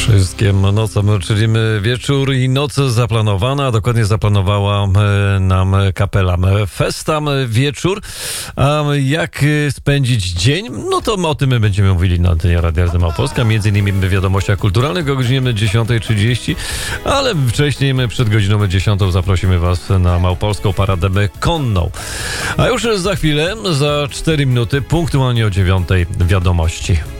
Wszystkim nocom, czyli wieczór i noc zaplanowana, dokładnie zaplanowała nam kapela Festa wieczór. A jak spędzić dzień? No to o tym my będziemy mówili na antenie Radia RMF Małopolska, między innymi w wiadomościach kulturalnych o godzinie 10:30, ale wcześniej przed godziną 10 zaprosimy Was na Małopolską Paradę Konną. A już za chwilę, za 4 minuty, punktualnie o 9 wiadomości.